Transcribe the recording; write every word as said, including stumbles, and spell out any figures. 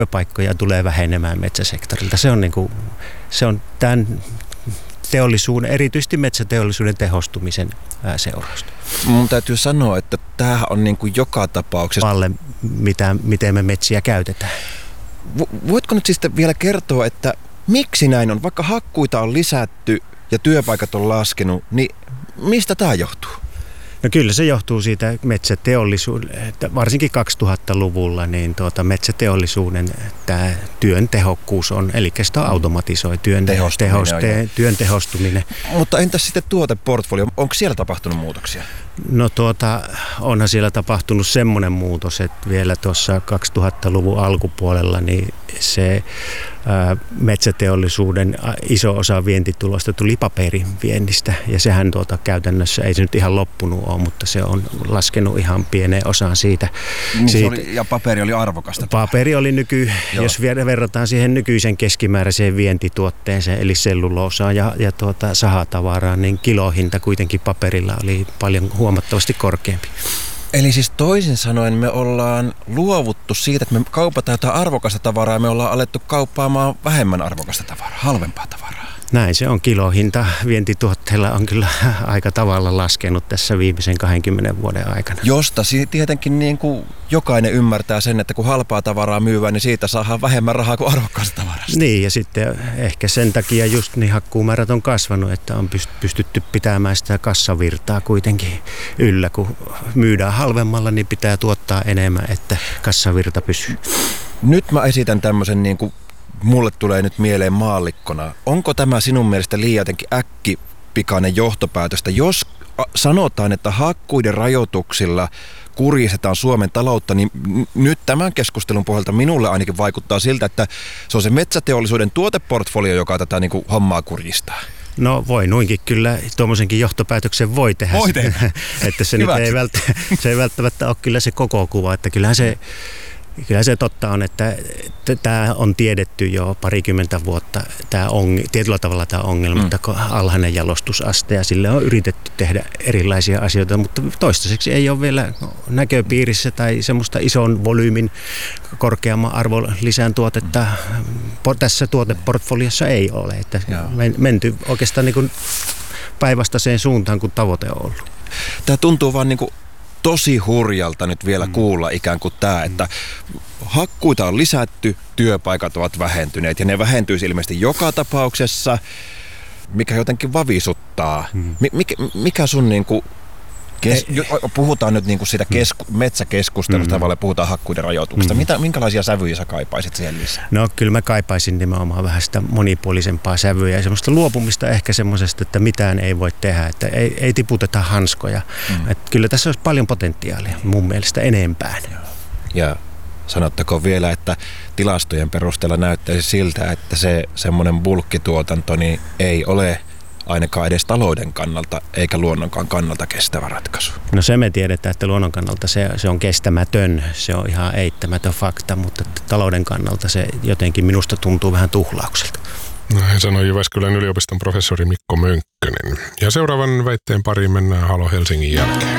työpaikkoja tulee vähenemään metsäsektorilta. Se on, niin kuin, se on tämän teollisuuden, erityisesti metsäteollisuuden tehostumisen ää, seurausta. Mun täytyy sanoa, että tämähän on niin kuin joka tapauksessa... Valle, mitä, miten me metsiä käytetään. Voitko nyt siis vielä kertoa, että miksi näin on? Vaikka hakkuita on lisätty ja työpaikat on laskenut, niin mistä tämä johtuu? No kyllä se johtuu siitä metsäteollisuuden, varsinkin kaksituhattaluvulla, niin tuota metsäteollisuuden tämä työn tehokkuus on, eli sitä automatisoi työn tehostuminen. Tehoste, työn tehostuminen. Mutta entäs sitten tuoteportfolio, onko siellä tapahtunut muutoksia? No tuota, onhan siellä tapahtunut semmoinen muutos, että vielä tuossa kaksituhattaluvun alkupuolella niin se ää, metsäteollisuuden iso osa vientitulosta tuli paperin viennistä. Ja sehän tuota käytännössä, ei se nyt ihan loppunut ole, mutta se on laskenut ihan pieneen osaan siitä. Niin siitä oli, ja paperi oli arvokasta. Paperi oli nyky, jos verrataan siihen nykyisen keskimääräiseen vientituotteeseen, eli selluloosaan ja, ja tuota sahatavaraan, niin kilohinta kuitenkin paperilla oli paljon huomattavasti korkeampi. Eli siis toisin sanoen me ollaan luovuttu siitä, että me kaupataan jotain arvokasta tavaraa ja me ollaan alettu kauppaamaan vähemmän arvokasta tavaraa, halvempaa tavaraa. Näin se on. Kilohinta vientituotteilla on kyllä aika tavalla laskenut tässä viimeisen kahdenkymmenen vuoden aikana. Josta tietenkin niin kuin jokainen ymmärtää sen, että kun halpaa tavaraa myyvää, niin siitä saadaan vähemmän rahaa kuin arvokkaasta tavarasta. Niin, ja sitten ehkä sen takia just niin hakkuumäärät on kasvanut, että on pystytty pitämään sitä kassavirtaa kuitenkin yllä. Kun myydään halvemmalla, niin pitää tuottaa enemmän, että kassavirta pysyy. Nyt mä esitän tämmöisen niin kuin mulle tulee nyt mieleen maallikkona. Onko tämä sinun mielestä liian jotenkin äkkipikainen johtopäätöstä, jos sanotaan, että hakkuiden rajoituksilla kurjistetaan Suomen taloutta, niin nyt tämän keskustelun pohjalta minulle ainakin vaikuttaa siltä, että se on se metsäteollisuuden tuoteportfolio, joka tätä niin kuin hommaa kurjistaa. No voi noinkin kyllä, tuommoisenkin johtopäätöksen voi tehdä. Voi tehdä. Että se, nyt ei välttämättä, se ei välttämättä ole kyllä se koko kuva, että kyllähän se Kyllä se totta on, että tämä on tiedetty jo parikymmentä vuotta, tämä on, tietyllä tavalla tämä ongelma, että mm. alhainen jalostusaste ja sille on yritetty tehdä erilaisia asioita, mutta toistaiseksi ei ole vielä näköpiirissä tai semmoista ison volyymin korkeamman arvonlisän tuotetta tässä tuoteportfoliossa ei ole, että menty oikeastaan niin kuin päinvastaiseen suuntaan kuin tavoite on ollut. Tämä tuntuu vaan niin kuin tosi hurjalta nyt vielä mm. kuulla ikään kuin tämä, että hakkuita on lisätty, työpaikat ovat vähentyneet ja ne vähentyisi ilmeisesti joka tapauksessa, mikä jotenkin vavisuttaa. Mm. Mikä, mikä sun niin kuin, kes, puhutaan nyt niin kuin siitä kesku, metsäkeskustelusta, mm. vai puhutaan hakkuiden rajoituksesta. Mm. Mitä, minkälaisia sävyjä sä kaipaisit siihen lisää? No kyllä mä kaipaisin nimenomaan vähän sitä monipuolisempaa sävyä ja semmoista luopumista ehkä semmoisesta, että mitään ei voi tehdä, että ei, ei tiputeta hanskoja. Mm. Että kyllä tässä olisi paljon potentiaalia mun mielestä enempään. Ja sanottako vielä, että tilastojen perusteella näyttäisi siltä, että se semmoinen bulkkituotanto niin ei ole ainakaan edes talouden kannalta eikä luonnonkaan kannalta kestävä ratkaisu. No se me tiedetään, että luonnon kannalta se, se on kestämätön, se on ihan eittämätön fakta, mutta talouden kannalta se jotenkin minusta tuntuu vähän tuhlaukselta. Näin sanoi Jyväskylän yliopiston professori Mikko Mönkkönen. Ja seuraavan väitteen pariin mennään Halo Helsingin jälkeen.